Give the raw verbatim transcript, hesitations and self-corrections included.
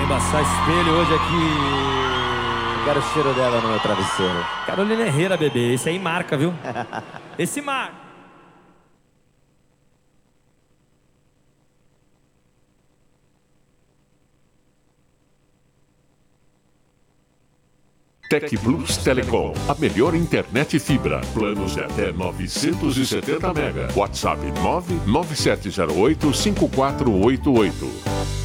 embaçar espelho hoje aqui. Eu quero o cheiro dela no meu travesseiro. Carolina Herrera, bebê. Esse aí marca, viu? Esse marca. Tec Plus Telecom, a melhor internet fibra. Planos de até novecentos e setenta mega. WhatsApp nove nove sete zero oito cinco quatro oito oito.